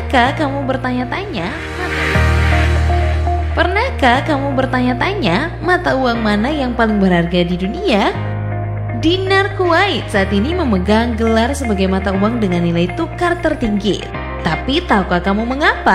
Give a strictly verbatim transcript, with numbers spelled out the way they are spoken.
Pernahkah kamu bertanya-tanya? Pernahkah kamu bertanya-tanya mata uang mana yang paling berharga di dunia? Dinar Kuwait saat ini memegang gelar sebagai mata uang dengan nilai tukar tertinggi. Tapi tahukah kamu mengapa?